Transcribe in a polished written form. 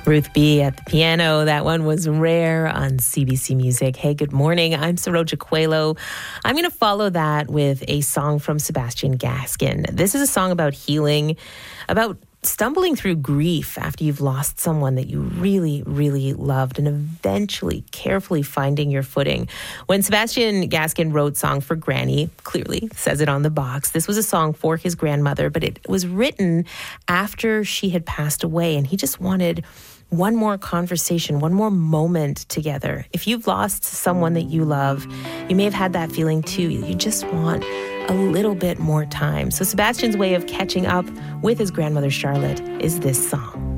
Ruth B. at the piano. That one was Rare on CBC Music. Hey, good morning. I'm Saroja Coelho. I'm going to follow that with a song from Sebastian Gaskin. This is a song about healing, about stumbling through grief after you've lost someone that you really, really loved, and eventually carefully finding your footing. When Sebastian Gaskin wrote Song for Granny, clearly says it on the box, this was a song for his grandmother, but it was written after she had passed away, and he just wanted one more conversation, one more moment together. If you've lost someone that you love, you may have had that feeling too. You just want a little bit more time. So Sebastian's way of catching up with his grandmother Charlotte is this song.